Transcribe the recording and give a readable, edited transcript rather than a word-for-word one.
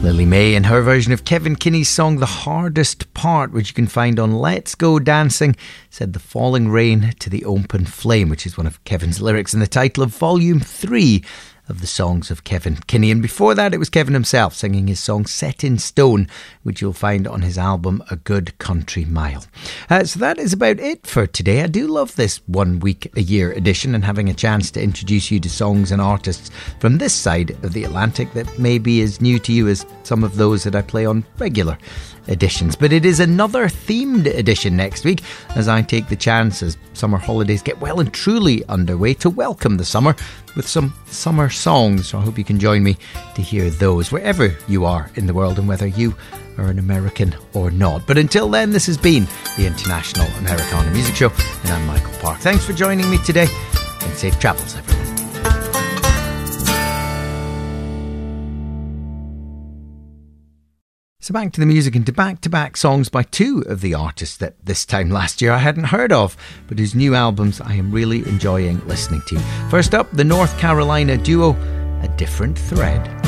Lily May in her version of Kevin Kinney's song The Hardest Part, which you can find on Let's Go Dancing, said the falling rain to the open flame, which is one of Kevin's lyrics in the title of Volume 3 of the songs of Kevin Kinney. And before that, it was Kevin himself singing his song Set in Stone, which you'll find on his album A Good Country Mile. So that is about it for today. I do love this 1 week a year edition and having a chance to introduce you to songs and artists from this side of the Atlantic that may be as new to you as some of those that I play on regular editions. But it is another themed edition next week as I take the chance, as summer holidays get well and truly underway, to welcome the summer with some summer songs. So I hope you can join me to hear those wherever you are in the world and whether you are an American or not. But until then, this has been the International Americana Music Show and I'm Michael Park. Thanks for joining me today and safe travels, everyone. So back to the music and to back-to-back songs by two of the artists that this time last year I hadn't heard of, but whose new albums I am really enjoying listening to. First up, the North Carolina duo A Different Thread.